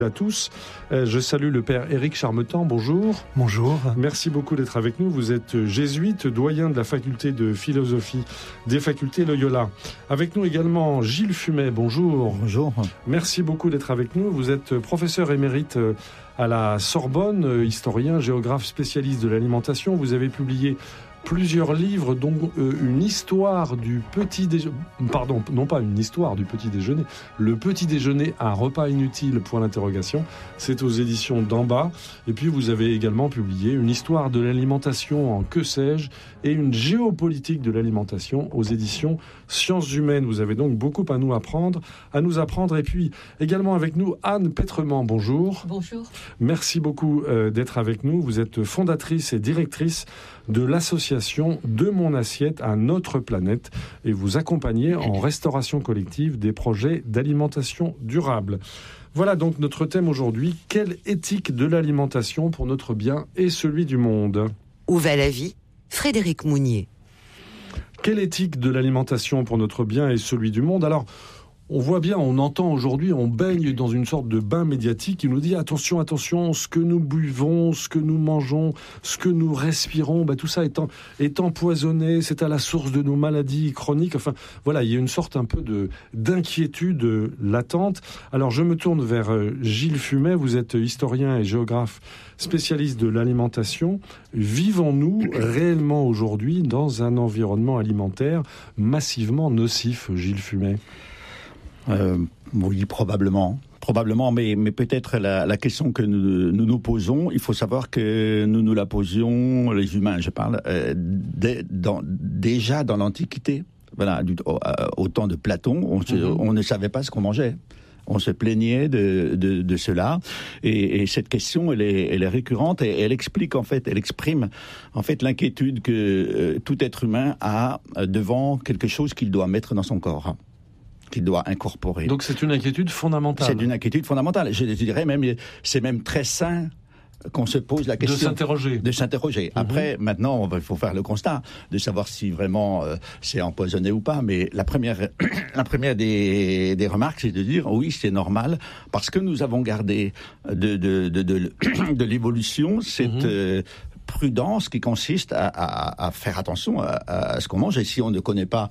À tous, je salue le père Éric Charmetan, bonjour. Bonjour. Merci beaucoup d'être avec nous. Vous êtes jésuite, doyen de la faculté de philosophie des facultés Loyola. Avec nous également Gilles Fumet, bonjour. Bonjour. Merci beaucoup d'être avec nous. Vous êtes professeur émérite à la Sorbonne, historien, géographe spécialiste de l'alimentation. Vous avez publié plusieurs livres, dont une histoire du petit déjeuner. Pardon, non pas une histoire du petit déjeuner. Le petit déjeuner, un repas inutile, point d'interrogation. C'est aux éditions d'en bas. Et puis vous avez également publié une histoire de l'alimentation en que sais-je et une géopolitique de l'alimentation aux éditions Sciences Humaines. Vous avez donc beaucoup à nous apprendre. Et puis également avec nous Anne Pétrement. Bonjour. Bonjour. Merci beaucoup d'être avec nous. Vous êtes fondatrice et directrice de l'association De Mon Assiette à Notre Planète et vous accompagnez en restauration collective des projets d'alimentation durable. Voilà donc notre thème aujourd'hui. Quelle éthique de l'alimentation pour notre bien et celui du monde ? Où va la vie ? Frédéric Mounier. Quelle éthique de l'alimentation pour notre bien et celui du monde ? Alors, on voit bien, on entend aujourd'hui, on baigne dans une sorte de bain médiatique qui nous dit attention, attention, ce que nous buvons, ce que nous mangeons, ce que nous respirons, tout ça est empoisonné, c'est à la source de nos maladies chroniques. Enfin, voilà, il y a une sorte un peu d'inquiétude latente. Alors, je me tourne vers Gilles Fumet, vous êtes historien et géographe spécialiste de l'alimentation. Vivons-nous réellement aujourd'hui dans un environnement alimentaire massivement nocif, Gilles Fumet ? Oui, probablement, mais peut-être la question que nous posons, il faut savoir que nous la posions, les humains, je parle, déjà dans l'Antiquité. Voilà, au temps de Platon, on ne savait pas ce qu'on mangeait. On se plaignait de cela, et cette question, elle est récurrente, et elle exprime en fait l'inquiétude que tout être humain a devant quelque chose qu'il doit mettre dans son corps, qu'il doit incorporer. Donc c'est une inquiétude fondamentale. C'est une inquiétude fondamentale. Je dirais même, c'est même très sain qu'on se pose la question. De s'interroger. Après, maintenant, il faut faire le constat de savoir si vraiment c'est empoisonné ou pas. Mais la première des remarques, c'est de dire oui, c'est normal, parce que nous avons gardé de l'évolution cette prudence qui consiste à faire attention à ce qu'on mange. Et si on ne connaît pas,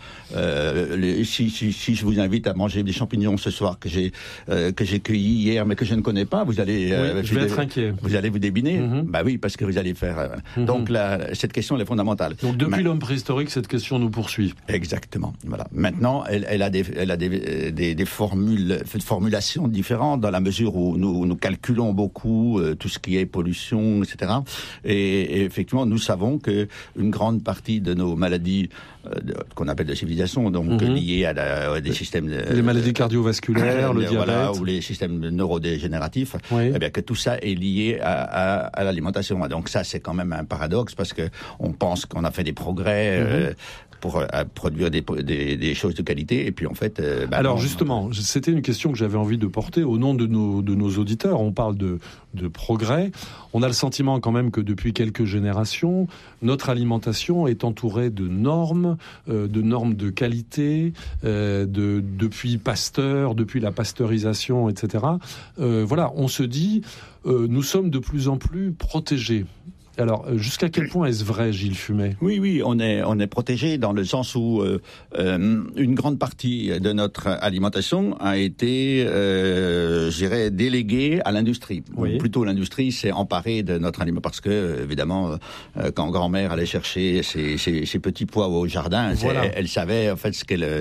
si je vous invite à manger des champignons ce soir que j'ai cueillis hier mais que je ne connais pas, vous allez je vais être inquiet. Vous allez vous débiner. Oui, parce que vous allez faire. Donc cette question elle est fondamentale. Donc depuis l'homme préhistorique, cette question nous poursuit. Exactement. Voilà. Maintenant, elle a des formulations différentes dans la mesure où nous calculons beaucoup tout ce qui est pollution, etc. Et effectivement, nous savons que une grande partie de nos maladies qu'on appelle de civilisation, donc liées à des systèmes... les maladies cardiovasculaires, le diabète... ou les systèmes neurodégénératifs, eh bien, que tout ça est lié à l'alimentation. Donc ça, c'est quand même un paradoxe, parce qu'on pense qu'on a fait des progrès... pour produire des choses de qualité, et puis en fait... Alors justement, c'était une question que j'avais envie de porter au nom de nos auditeurs. On parle de progrès. On a le sentiment quand même que depuis quelques générations, notre alimentation est entourée de normes de qualité, depuis Pasteur, depuis la pasteurisation, etc. Voilà, on se dit, nous sommes de plus en plus protégés. Alors, jusqu'à quel point est-ce vrai, Gilles Fumet ? Oui, on est protégé dans le sens où une grande partie de notre alimentation a été, je dirais, déléguée à l'industrie. Oui. Ou plutôt, l'industrie s'est emparée de notre aliment, parce que, évidemment, quand grand-mère allait chercher ses petits pois au jardin, elle savait en fait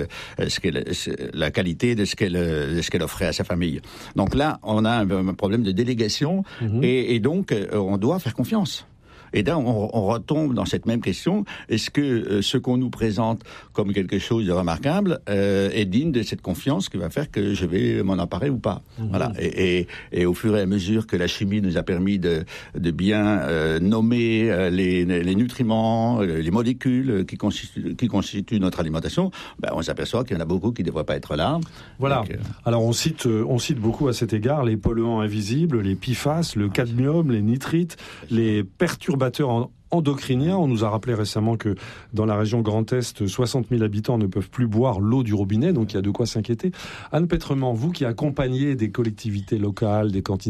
la qualité de ce qu'elle offrait à sa famille. Donc là, on a un problème de délégation, et donc on doit faire confiance. Et là, on retombe dans cette même question. Est-ce que ce qu'on nous présente comme quelque chose de remarquable est digne de cette confiance qui va faire que je vais m'en emparer ou pas? Voilà. Et au fur et à mesure que la chimie nous a permis de bien nommer les nutriments, les molécules qui constituent notre alimentation, on s'aperçoit qu'il y en a beaucoup qui ne devraient pas être là. Voilà. Donc, alors on cite beaucoup à cet égard les polluants invisibles, les PFAS, le cadmium, les nitrites, les perturbateurs endocrinien. On nous a rappelé récemment que dans la région Grand Est, 60 000 habitants ne peuvent plus boire l'eau du robinet, donc il y a de quoi s'inquiéter. Anne Petrement, vous qui accompagnez des collectivités locales, des cantines